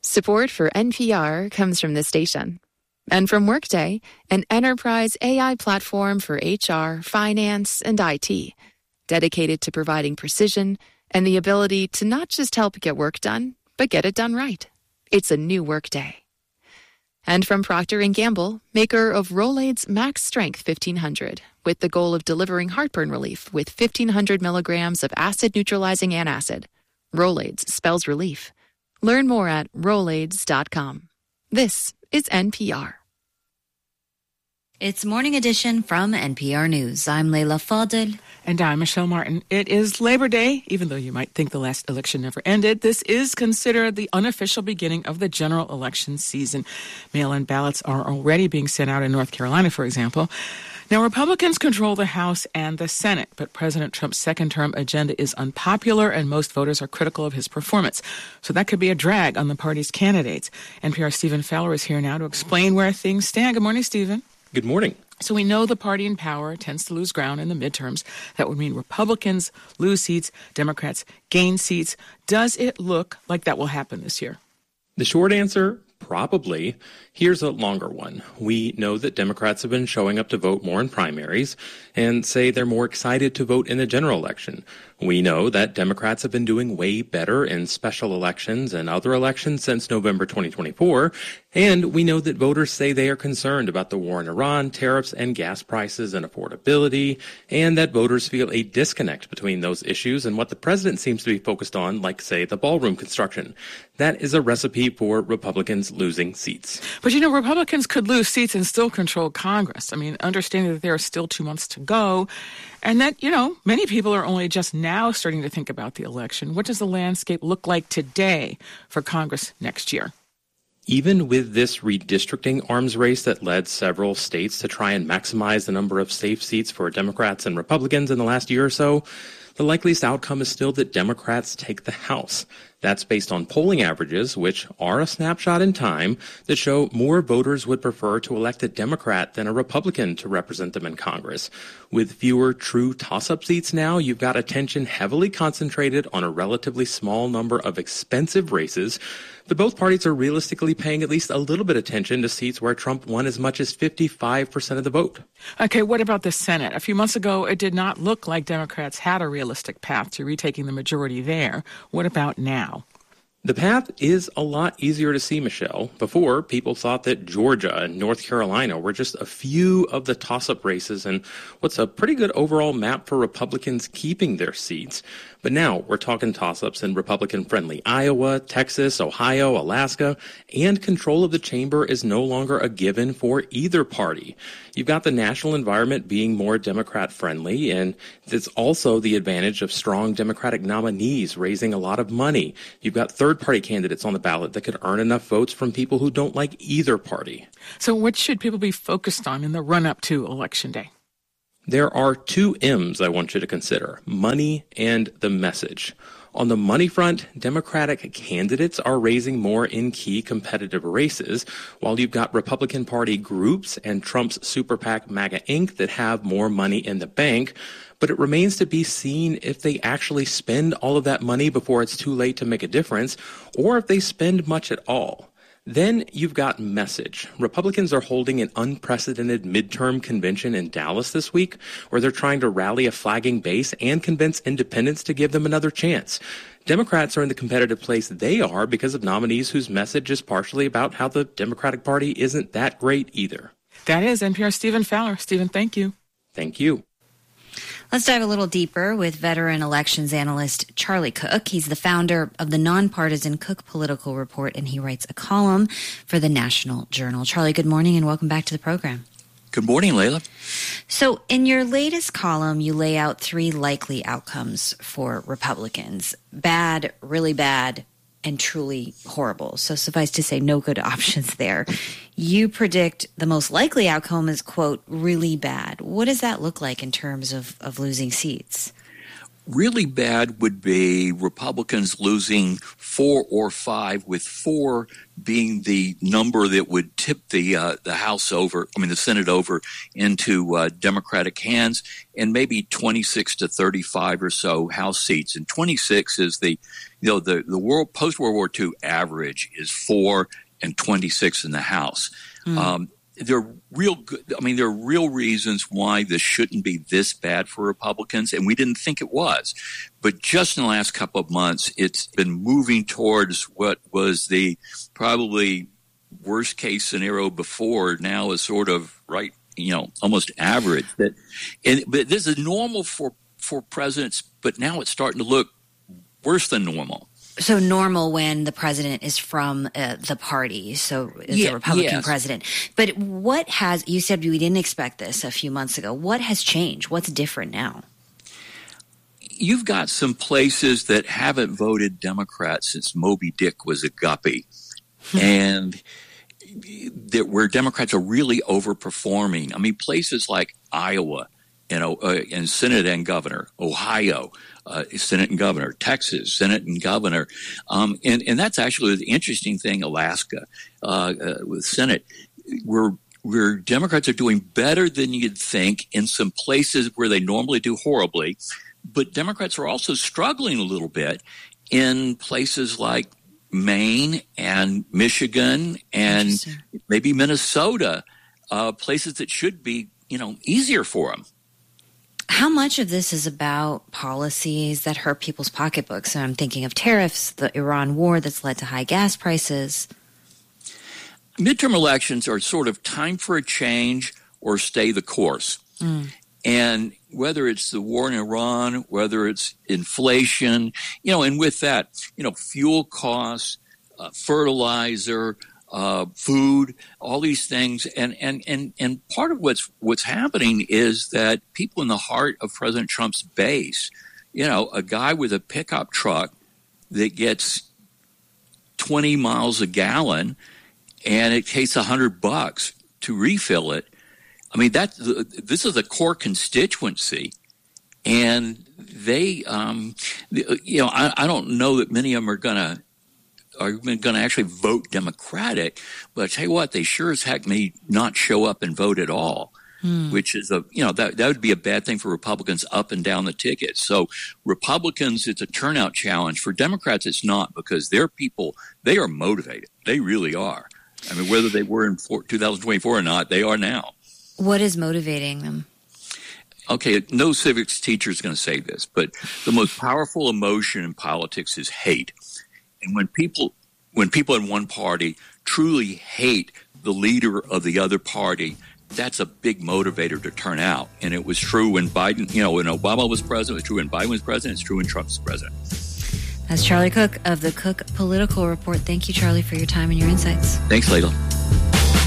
Support for NPR comes from this station. And from Workday, an enterprise AI platform for HR, finance, and IT, dedicated to providing precision and the ability to not just help get work done, but get it done right. It's a new Workday. And from Procter & Gamble, maker of Rolaids Max Strength 1500, with the goal of delivering heartburn relief with 1,500 milligrams of acid-neutralizing antacid. Rolaids spells relief. Learn more at Rolaids.com. This is NPR. It's Morning Edition from NPR News. I'm Leila Fadel. And I'm Michelle Martin. It is Labor Day. Even though you might think the last election never ended, this is considered the unofficial beginning of the general election season. Mail-in ballots are already being sent out in North Carolina, for example. Now, Republicans control the House and the Senate, but President Trump's second-term agenda is unpopular, and most voters are critical of his performance. So that could be a drag on the party's candidates. NPR's Stephen Fowler is here now to explain where things stand. Good morning, Stephen. Good morning. So we know the party in power tends to lose ground in the midterms. That would mean Republicans lose seats, Democrats gain seats. Does it look like that will happen this year? The short answer, probably. Here's a longer one. We know that Democrats have been showing up to vote more in primaries and say they're more excited to vote in the general election. We know that Democrats have been doing way better in special elections and other elections since November 2024. And we know that voters say they are concerned about the war in Iran, tariffs, and gas prices and affordability, and that voters feel a disconnect between those issues and what the president seems to be focused on, like, say, the ballroom construction. That is a recipe for Republicans losing seats. But, you know, Republicans could lose seats and still control Congress. I mean, understanding that there are still 2 months to go, and that, you know, many people are only just now starting to think about the election. What does the landscape look like today for Congress next year? Even with this redistricting arms race that led several states to try and maximize the number of safe seats for Democrats and Republicans in the last year or so, the likeliest outcome is still that Democrats take the House. That's based on polling averages, which are a snapshot in time, that show more voters would prefer to elect a Democrat than a Republican to represent them in Congress. With fewer true toss-up seats now, you've got attention heavily concentrated on a relatively small number of expensive races, but both parties are realistically paying at least a little bit of attention to seats where Trump won as much as 55% of the vote. Okay, what about the Senate? A few months ago, it did not look like Democrats had a realistic path to retaking the majority there. What about now? The path is a lot easier to see, Michelle. Before, people thought that Georgia and North Carolina were just a few of the toss-up races and what's a pretty good overall map for Republicans keeping their seats. But now we're talking toss-ups in Republican-friendly Iowa, Texas, Ohio, Alaska, and control of the chamber is no longer a given for either party. You've got the national environment being more Democrat-friendly, and it's also the advantage of strong Democratic nominees raising a lot of money. You've got third-party candidates on the ballot that could earn enough votes from people who don't like either party. So what should people be focused on in the run-up to Election Day? There are 2 M's I want you to consider: money and the message. On the money front, Democratic candidates are raising more in key competitive races, while you've got Republican Party groups and Trump's super PAC MAGA Inc. that have more money in the bank. But it remains to be seen if they actually spend all of that money before it's too late to make a difference, or if they spend much at all. Then you've got message. Republicans are holding an unprecedented midterm convention in Dallas this week, where they're trying to rally a flagging base and convince independents to give them another chance. Democrats are in the competitive place they are because of nominees whose message is partially about how the Democratic Party isn't that great either. That is NPR's Stephen Fowler. Stephen, thank you. Thank you. Let's dive a little deeper with veteran elections analyst Charlie Cook. He's the founder of the nonpartisan Cook Political Report, and he writes a column for the National Journal. Charlie, good morning and welcome back to the program. Good morning, Leila. So in your latest column, you lay out 3 likely outcomes for Republicans: bad, really bad, and truly horrible. So suffice to say, no good options there. You predict the most likely outcome is, quote, really bad. What does that look like in terms of losing seats? Really bad would be Republicans losing 4 or 5, with 4 being the number that would tip the Senate over into Democratic hands, and maybe 26 to 35 or so House seats. And 26 is the world post-World War II average is 4 and 26 in the House. There are real reasons why this shouldn't be this bad for Republicans, and we didn't think it was. But just in the last couple of months, it's been moving towards what was the probably worst case scenario before, now is sort of right, almost average. But this is normal for presidents, but now it's starting to look worse than normal. So normal when the president is from the party, so it's a Republican president. But you said we didn't expect this a few months ago. What has changed? What's different now? You've got some places that haven't voted Democrat since Moby Dick was a guppy, and where Democrats are really overperforming. I mean, places like Iowa, and Senate and governor, Ohio, Senate and governor, Texas, Senate and governor. And that's actually the interesting thing, Alaska, with Senate, where Democrats are doing better than you'd think in some places where they normally do horribly. But Democrats are also struggling a little bit in places like Maine and Michigan and maybe Minnesota, places that should be, easier for them. How much of this is about policies that hurt people's pocketbooks? So I'm thinking of tariffs, the Iran war that's led to high gas prices. Midterm elections are sort of time for a change or stay the course. And whether it's the war in Iran, whether it's inflation, and with that, fuel costs, fertilizer, food, all these things, and part of what's happening is that people in the heart of President Trump's base, a guy with a pickup truck that gets 20 miles a gallon, and it takes $100 to refill it. I mean, this is a core constituency, and they, I don't know that many of them are going to actually vote Democratic, but I tell you what, they sure as heck may not show up and vote at all, which is that would be a bad thing for Republicans up and down the ticket. So Republicans, it's a turnout challenge. For Democrats, it's not, because their people, they are motivated. They really are. I mean, whether they were in 2024 or not, they are now. What is motivating them? Okay, no civics teacher is going to say this, but the most powerful emotion in politics is hate. And when people in one party truly hate the leader of the other party, that's a big motivator to turn out. And it was true when Biden, when Obama was president, it's true when Biden was president, it's true when Trump's president. That's Charlie Cook of the Cook Political Report. Thank you, Charlie, for your time and your insights. Thanks, Layla.